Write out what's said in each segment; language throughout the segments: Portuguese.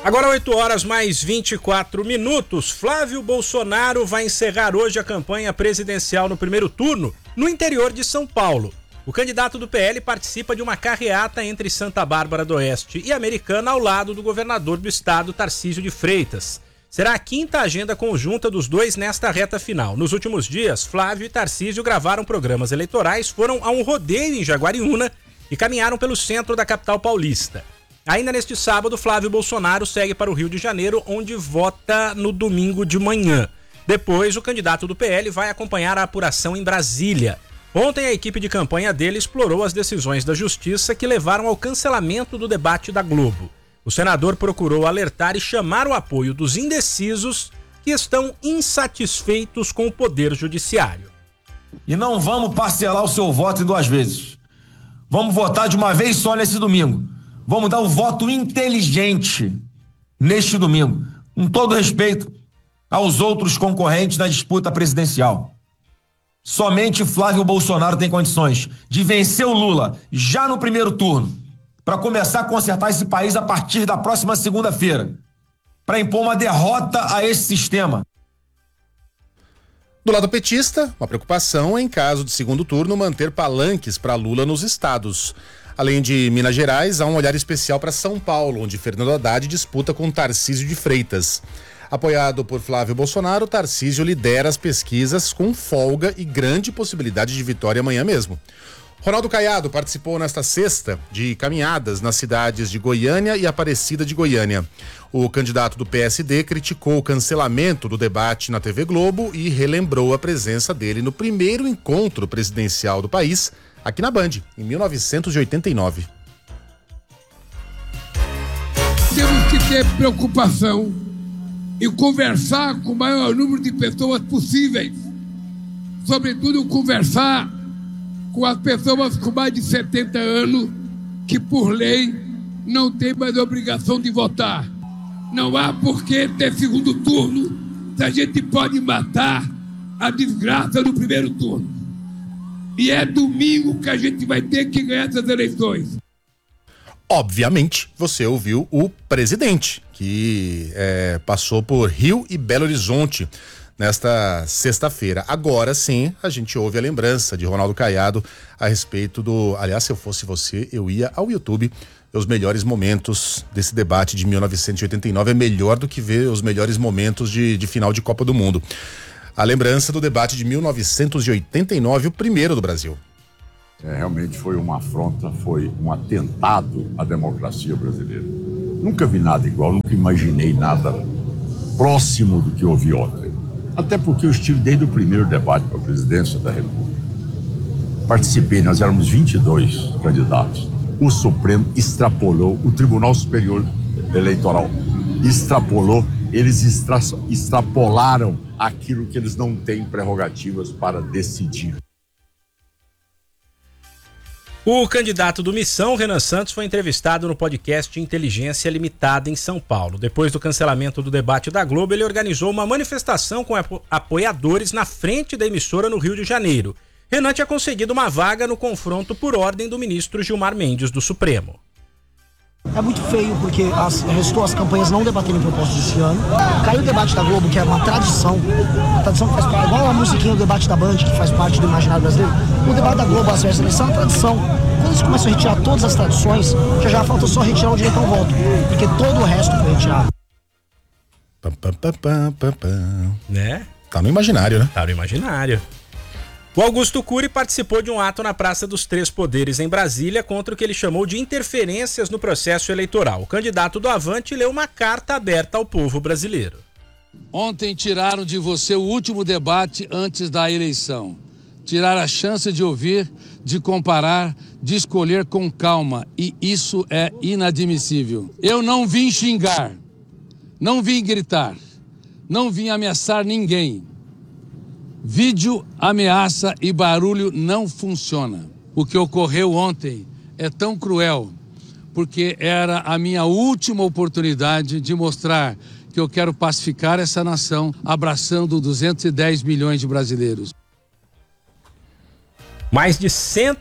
Agora 8 horas mais 24 minutos. Flávio Bolsonaro vai encerrar hoje a campanha presidencial no primeiro turno no interior de São Paulo. O candidato do PL participa de uma carreata entre Santa Bárbara do Oeste e Americana ao lado do governador do estado, Tarcísio de Freitas. Será a quinta agenda conjunta dos dois nesta reta final. Nos últimos dias, Flávio e Tarcísio gravaram programas eleitorais, foram a um rodeio em Jaguariúna e caminharam pelo centro da capital paulista. Ainda neste sábado, Flávio Bolsonaro segue para o Rio de Janeiro, onde vota no domingo de manhã. Depois, o candidato do PL vai acompanhar a apuração em Brasília. Ontem, a equipe de campanha dele explorou as decisões da Justiça que levaram ao cancelamento do debate da Globo. O senador procurou alertar e chamar o apoio dos indecisos que estão insatisfeitos com o Poder Judiciário. E não vamos parcelar o seu voto em 2 vezes. Vamos votar de uma vez só nesse domingo. Vamos dar o voto inteligente neste domingo, com todo respeito aos outros concorrentes da disputa presidencial. Somente Flávio Bolsonaro tem condições de vencer o Lula já no primeiro turno, para começar a consertar esse país a partir da próxima segunda-feira, para impor uma derrota a esse sistema. Do lado petista, uma preocupação em caso de segundo turno manter palanques para Lula nos estados. Além de Minas Gerais, há um olhar especial para São Paulo, onde Fernando Haddad disputa com Tarcísio de Freitas. Apoiado por Flávio Bolsonaro, Tarcísio lidera as pesquisas com folga e grande possibilidade de vitória amanhã mesmo. Ronaldo Caiado participou nesta sexta de caminhadas nas cidades de Goiânia e Aparecida de Goiânia. O candidato do PSD criticou o cancelamento do debate na TV Globo e relembrou a presença dele no primeiro encontro presidencial do país, aqui na Band, em 1989. Temos que ter preocupação e conversar com o maior número de pessoas possíveis. Sobretudo conversar com as pessoas com mais de 70 anos que, por lei, não têm mais obrigação de votar. Não há por que ter segundo turno se a gente pode matar a desgraça no primeiro turno. E é domingo que a gente vai ter que ganhar essas eleições. Obviamente, você ouviu o presidente, que passou por Rio e Belo Horizonte nesta sexta-feira. Agora sim, a gente ouve a lembrança de Ronaldo Caiado a respeito do... Aliás, se eu fosse você, eu ia ao YouTube ver os melhores momentos desse debate de 1989. É melhor do que ver os melhores momentos de final de Copa do Mundo. A lembrança do debate de 1989, o primeiro do Brasil. Realmente foi uma afronta, foi um atentado à democracia brasileira. Nunca vi nada igual, nunca imaginei nada próximo do que ouvi ontem. Até porque eu estive desde o primeiro debate para a presidência da República. Participei, nós éramos 22 candidatos. O Supremo extrapolou, o Tribunal Superior Eleitoral extrapolou, eles extrapolaram aquilo que eles não têm prerrogativas para decidir. O candidato do Missão, Renan Santos, foi entrevistado no podcast Inteligência Limitada em São Paulo. Depois do cancelamento do debate da Globo, ele organizou uma manifestação com apoiadores na frente da emissora no Rio de Janeiro. Renan tinha conseguido uma vaga no confronto por ordem do ministro Gilmar Mendes do Supremo. É muito feio porque restou as campanhas não debaterem propostas esse ano. Caiu o debate da Globo, que é uma tradição que faz parte, igual a musiquinha do debate da Band, que faz parte do imaginário brasileiro. O debate da Globo, às vezes, é uma tradição. Quando eles começam a retirar todas as tradições, já falta só retirar o direito ao voto, porque todo o resto foi retirado. Né? Tá no imaginário, né? Tá no imaginário. O Augusto Cury participou de um ato na Praça dos Três Poderes em Brasília contra o que ele chamou de interferências no processo eleitoral. O candidato do Avante leu uma carta aberta ao povo brasileiro. Ontem tiraram de você o último debate antes da eleição. Tiraram a chance de ouvir, de comparar, de escolher com calma. E isso é inadmissível. Eu não vim xingar, não vim gritar, não vim ameaçar ninguém. Vídeo, ameaça e barulho não funciona. O que ocorreu ontem é tão cruel, porque era a minha última oportunidade de mostrar que eu quero pacificar essa nação, abraçando 210 milhões de brasileiros. Mais de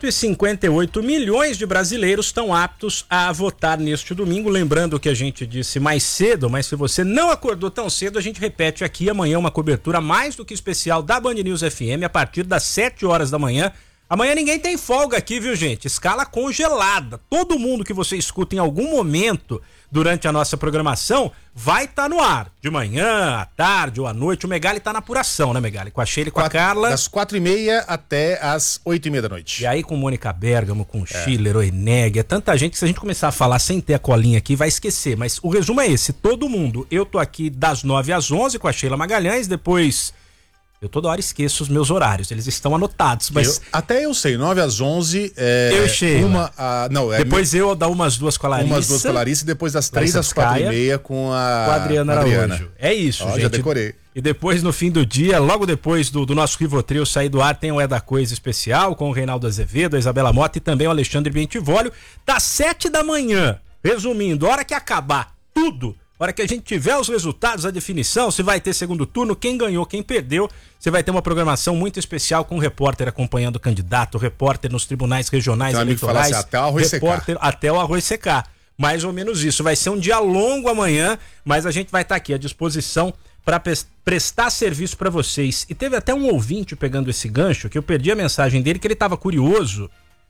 158 milhões de brasileiros estão aptos a votar neste domingo. Lembrando o que a gente disse mais cedo, mas se você não acordou tão cedo, a gente repete aqui amanhã uma cobertura mais do que especial da Band News FM a partir das 7 horas da manhã. Amanhã ninguém tem folga aqui, viu, gente? Escala congelada. Todo mundo que você escuta em algum momento durante a nossa programação vai estar no ar. De manhã, à tarde ou à noite. O Megali tá na apuração, né, Megali? Com a Sheila e com a Carla. Das 4h30 até as 8h30 da noite. E aí com Mônica Bergamo, com Schiller, Oeneg, é tanta gente que se a gente começar a falar sem ter a colinha aqui, vai esquecer. Mas o resumo é esse, todo mundo. Eu tô aqui das 9 às 11 com a Sheila Magalhães, depois... Eu toda hora esqueço os meus horários, eles estão anotados, mas... Até eu sei, 9 às 11... eu sei. Depois eu eu dou umas duas com a Larissa. Umas duas com a Larissa e depois das 3 às 4h30 com a Adriana Araújo. É isso, gente. Já decorei. E depois, no fim do dia, logo depois do nosso Rivotril sair do ar, tem o É da Coisa especial com o Reinaldo Azevedo, a Isabela Mota e também o Alexandre Bentivolio, das 7 da manhã. Resumindo, hora que acabar tudo... hora que a gente tiver os resultados, a definição, se vai ter segundo turno, quem ganhou, quem perdeu, você vai ter uma programação muito especial com o repórter acompanhando o candidato, o repórter nos tribunais regionais eleitorais, até o arroz repórter secar. Até o arroz secar. Mais ou menos isso. Vai ser um dia longo amanhã, mas a gente vai estar aqui à disposição para prestar serviço para vocês. E teve até um ouvinte pegando esse gancho, que eu perdi a mensagem dele, que ele estava curioso.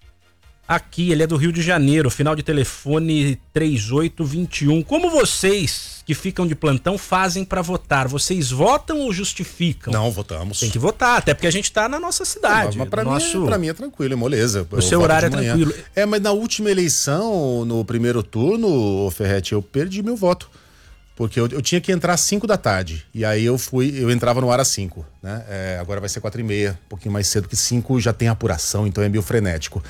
Aqui, ele é do Rio de Janeiro, final de telefone 3821. Como vocês que ficam de plantão fazem pra votar? Vocês votam ou justificam? Não, votamos. Tem que votar, até porque a gente tá na nossa cidade. Mas pra mim é tranquilo, é moleza. O seu horário é tranquilo. Mas na última eleição, no primeiro turno, Ferretti, eu perdi meu voto. Porque eu tinha que entrar às 5 da tarde. E aí eu entrava no ar às 5, né? Agora vai ser 4h30, um pouquinho mais cedo que 5 já tem apuração, então é meio frenético.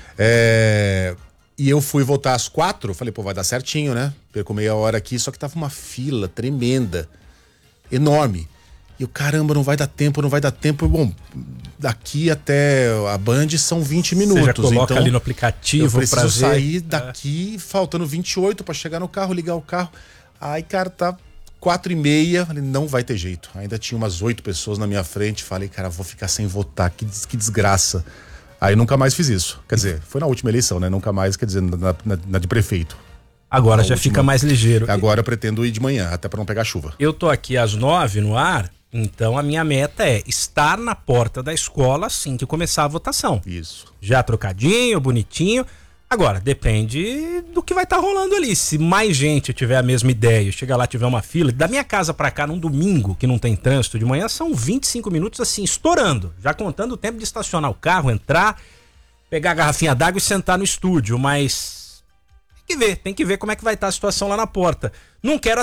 E eu fui votar às 4, falei, vai dar certinho, né? Perco meia hora aqui, só que tava uma fila tremenda, enorme. E eu, caramba, não vai dar tempo. Bom, daqui até a Band são 20 minutos. Você já coloca então ali no aplicativo, eu preciso sair daqui, faltando 28 para chegar no carro, ligar o carro. Aí, cara, tá 4h30, falei, não vai ter jeito. Ainda tinha umas 8 pessoas na minha frente, falei, cara, vou ficar sem votar, que desgraça. Aí nunca mais fiz isso. Quer dizer, foi na última eleição, né? Nunca mais, quer dizer, na de prefeito. Agora já fica mais ligeiro. Agora eu pretendo ir de manhã, até para não pegar chuva. Eu tô aqui às 9 no ar, então a minha meta é estar na porta da escola assim que começar a votação. Isso. Já trocadinho, bonitinho. Agora, depende do que vai estar rolando ali. Se mais gente tiver a mesma ideia, chegar lá, tiver uma fila, da minha casa pra cá num domingo, que não tem trânsito de manhã, são 25 minutos assim, estourando. Já contando o tempo de estacionar o carro, entrar, pegar a garrafinha d'água e sentar no estúdio. Mas tem que ver como é que vai estar a situação lá na porta. Não quero